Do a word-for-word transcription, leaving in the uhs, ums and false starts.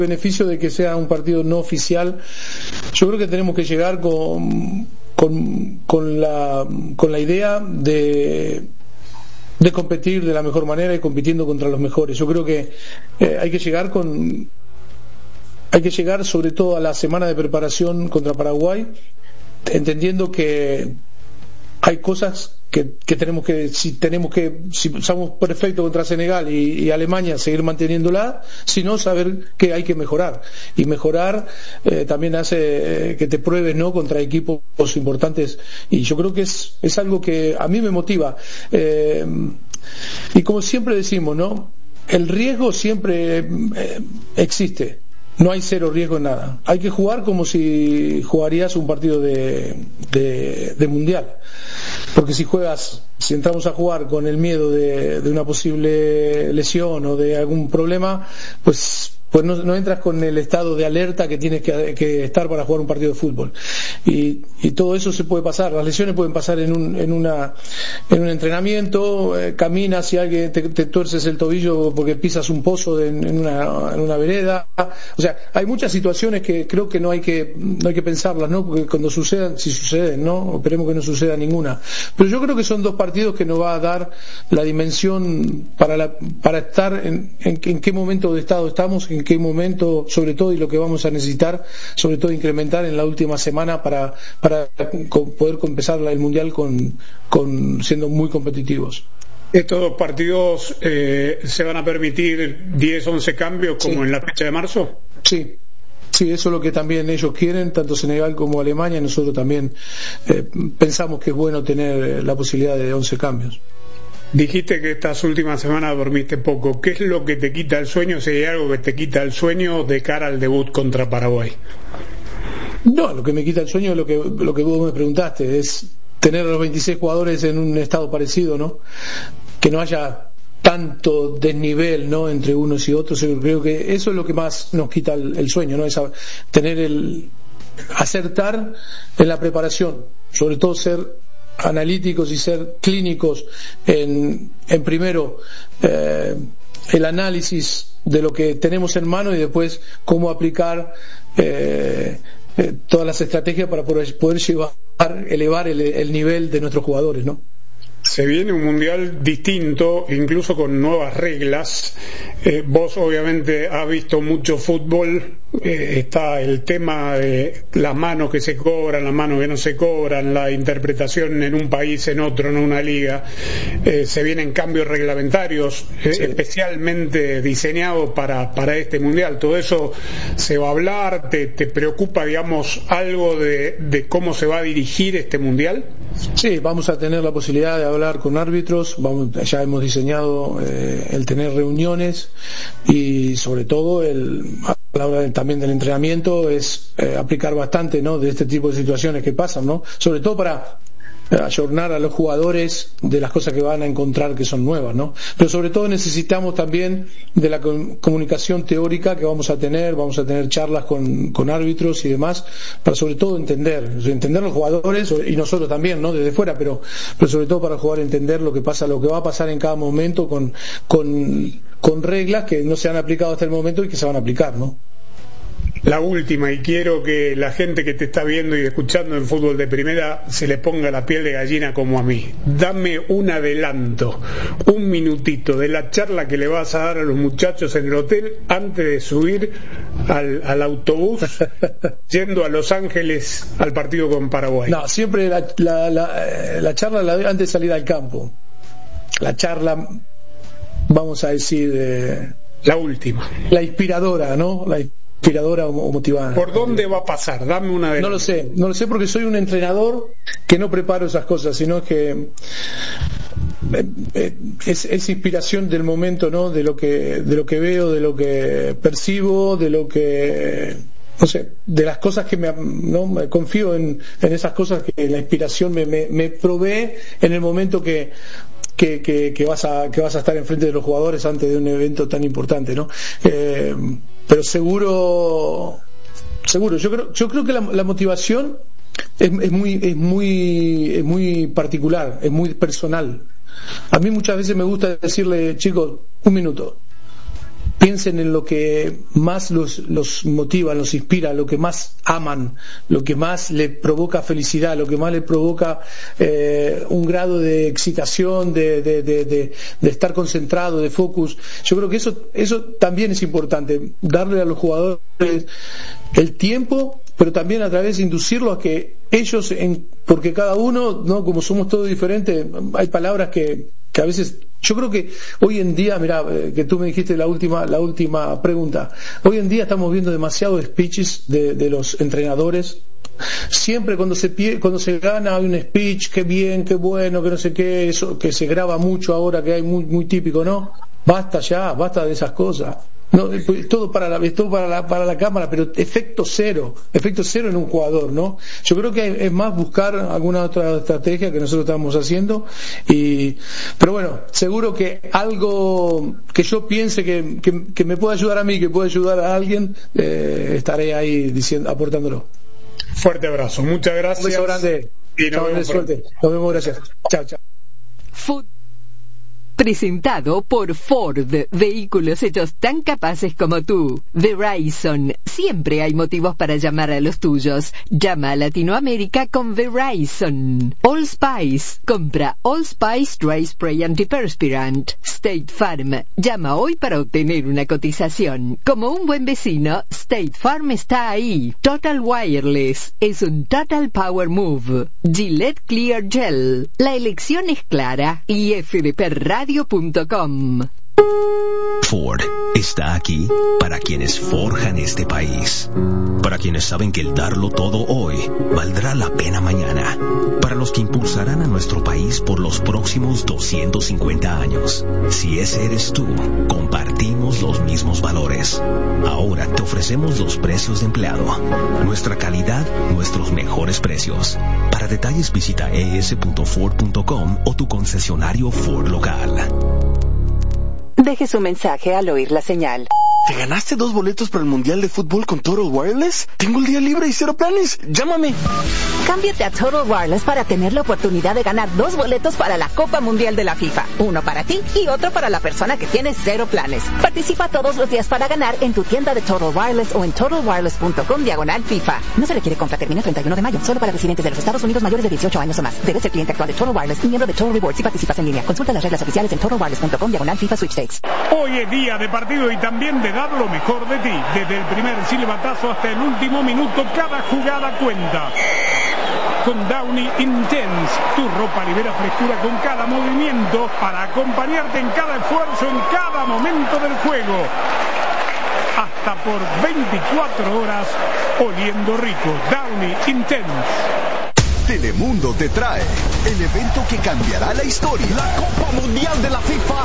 beneficio de que sea un partido no oficial, yo creo que tenemos que llegar con, con, con, la, con la idea de, de competir de la mejor manera y compitiendo contra los mejores. Yo creo que eh, hay que llegar con hay que llegar sobre todo a la semana de preparación contra Paraguay, entendiendo que hay cosas que, que tenemos que, si tenemos que, si somos perfectos contra Senegal y, y Alemania, seguir manteniéndola, sino saber que hay que mejorar. Y mejorar eh, también hace eh, que te pruebes, ¿no?, contra equipos importantes. Y yo creo que es, es algo que a mí me motiva. Eh, y como siempre decimos, ¿no?, el riesgo siempre eh, existe. No hay cero riesgo en nada. Hay que jugar como si jugarías un partido de, de, de mundial. Porque si juegas, si entramos a jugar con el miedo de, de una posible lesión o de algún problema, pues pues no, no entras con el estado de alerta que tienes que, que estar para jugar un partido de fútbol. Y, y todo eso se puede pasar. Las lesiones pueden pasar en un, en una, en un entrenamiento, eh, caminas y alguien te, te tuerces el tobillo porque pisas un pozo de, en, una, en una vereda. O sea, hay muchas situaciones que creo que no hay que, no hay que pensarlas, ¿no? Porque cuando sucedan, si suceden, ¿no?, esperemos que no suceda ninguna. Pero yo creo que son dos partidos que nos va a dar la dimensión para, la, para estar en, en, en qué momento de estado estamos, en qué momento, sobre todo, y lo que vamos a necesitar, sobre todo, incrementar en la última semana para, para poder empezar el Mundial con, con siendo muy competitivos. Estos dos partidos eh, se van a permitir diez, once cambios como sí. En la fecha de marzo. Sí. Sí, eso es lo que también ellos quieren, tanto Senegal como Alemania. Nosotros también eh, pensamos que es bueno tener la posibilidad de once cambios. Dijiste que estas últimas semanas dormiste poco. ¿Qué es lo que te quita el sueño, si hay algo que te quita el sueño de cara al debut contra Paraguay? No, lo que me quita el sueño es lo que, lo que vos me preguntaste, es tener a los veintiséis jugadores en un estado parecido, ¿no? Que no haya tanto desnivel, ¿no?, entre unos y otros. Yo creo que eso es lo que más nos quita el, el sueño, ¿no? Es tener el acertar en la preparación, sobre todo ser analíticos y ser clínicos en, en primero eh, el análisis de lo que tenemos en mano y después cómo aplicar eh, eh, todas las estrategias para poder, poder llevar, elevar el, el nivel de nuestros jugadores, ¿no? Se viene un mundial distinto, incluso con nuevas reglas. Eh, vos obviamente has visto mucho fútbol. Eh, está el tema de las manos que se cobran, las manos que no se cobran, la interpretación en un país, en otro, en una liga. Eh, se vienen cambios reglamentarios, eh, sí. especialmente diseñados para, para este mundial. Todo eso se va a hablar. ¿Te, te preocupa, digamos, algo de, de cómo se va a dirigir este mundial? Sí, vamos a tener la posibilidad de hablar con árbitros. Vamos, ya hemos diseñado eh, el tener reuniones y sobre todo el, a la hora de, también del entrenamiento es eh, aplicar bastante, ¿no?, de este tipo de situaciones que pasan, ¿no?, sobre todo para ayornar a los jugadores de las cosas que van a encontrar que son nuevas, ¿no? Pero sobre todo necesitamos también de la comunicación teórica que vamos a tener, vamos a tener charlas con, con árbitros y demás, para sobre todo entender, entender los jugadores y nosotros también, ¿no?, desde fuera, pero, pero sobre todo para el jugador entender lo que pasa, lo que va a pasar en cada momento con, con, con reglas que no se han aplicado hasta el momento y que se van a aplicar, ¿no? La última, y quiero que la gente que te está viendo y escuchando en Fútbol de Primera se le ponga la piel de gallina como a mí. Dame un adelanto, un minutito de la charla que le vas a dar a los muchachos en el hotel antes de subir al, al autobús yendo a Los Ángeles al partido con Paraguay. No, siempre la, la, la, la charla la doy antes de salir al campo. La charla, vamos a decir, eh, la última, la inspiradora, ¿no? La inspiradora o motivada. ¿Por dónde va a pasar? Dame una de... No lo sé, no lo sé porque soy un entrenador que no preparo esas cosas, sino que es, es inspiración del momento, ¿no? De lo que, de lo que veo, de lo que percibo, de lo que, no sé, de las cosas que me, no me confío en, en esas cosas que la inspiración me, me, me provee en el momento que Que, que, que vas a que vas a estar enfrente de los jugadores antes de un evento tan importante, ¿no? Eh, pero seguro seguro yo creo yo creo que la, la motivación es, es muy es muy es muy particular, es muy personal. A mí muchas veces me gusta decirle, chicos, un minuto, piensen en lo que más los, los motiva, los inspira, lo que más aman, lo que más le provoca felicidad, lo que más le provoca eh, un grado de excitación, de, de, de, de, de estar concentrado, de focus. Yo creo que eso, eso también es importante, darle a los jugadores el tiempo, pero también a través de inducirlos a que ellos, en, porque cada uno, no, como somos todos diferentes, hay palabras que, que a veces, yo creo que hoy en día, mira, que tú me dijiste la última, la última pregunta, hoy en día estamos viendo demasiados speeches de, de los entrenadores. Siempre cuando se pie, cuando se gana hay un speech, qué bien, qué bueno, que no sé qué, eso que se graba mucho ahora, que hay muy, muy típico, ¿no? Basta ya, basta de esas cosas. No, todo para la, todo para la, para la cámara, pero efecto cero, efecto cero en un jugador, ¿no? Yo creo que es más buscar alguna otra estrategia que nosotros estamos haciendo, y, pero bueno, seguro que algo que yo piense que, que, que me pueda ayudar a mí, que pueda ayudar a alguien, eh, estaré ahí diciendo, aportándolo. Fuerte abrazo, muchas gracias. Un beso grande. Y nos, chao, vemos suerte. Nos vemos, gracias. Chao, chao. Food. Presentado por Ford, vehículos hechos tan capaces como tú. Verizon, siempre hay motivos para llamar a los tuyos. Llama a Latinoamérica con Verizon. All Spice, compra All Spice Dry Spray Antiperspirant. State Farm, llama hoy para obtener una cotización. Como un buen vecino, State Farm está ahí. Total Wireless, es un Total Power Move. Gillette Clear Gel, la elección es clara. Y F D P Radio punto com. Ford está aquí para quienes forjan este país, para quienes saben que el darlo todo hoy valdrá la pena mañana, para los que impulsarán a nuestro país por los próximos doscientos cincuenta años. Si ese eres tú, compartimos los mismos valores. Ahora te ofrecemos los precios de empleado, nuestra calidad, nuestros mejores precios. Para detalles visita e s punto ford punto com o tu concesionario Ford local. Deje su mensaje al oír la señal. ¿Te ganaste dos boletos para el Mundial de Fútbol con Total Wireless? Tengo el día libre y cero planes. Llámame. Cámbiate a Total Wireless para tener la oportunidad de ganar dos boletos para la Copa Mundial de la FIFA. Uno para ti y otro para la persona que tiene cero planes. Participa todos los días para ganar en tu tienda de Total Wireless o en total wireless punto com diagonal FIFA. No se requiere compra, termina el treinta y uno de mayo. Solo para residentes de los Estados Unidos mayores de dieciocho años o más. Debes ser cliente actual de Total Wireless y miembro de Total Rewards si participas en línea. Consulta las reglas oficiales en total wireless punto com diagonal FIFA Sweepstakes. Hoy es día de partido y también de dar lo mejor de ti. Desde el primer silbatazo hasta el último minuto, cada jugada cuenta. Con Downy Intense, tu ropa libera frescura con cada movimiento para acompañarte en cada esfuerzo, en cada momento del juego. Hasta por veinticuatro horas oliendo rico. Downy Intense. Telemundo te trae el evento que cambiará la historia. La Copa Mundial de la FIFA